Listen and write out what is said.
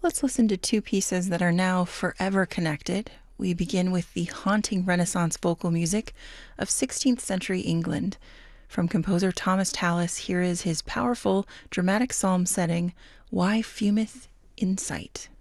Let's listen to two pieces that are now forever connected. We begin with the haunting Renaissance vocal music of 16th century England. From composer Thomas Tallis, here is his powerful, dramatic psalm setting, Why Fumeth Insight.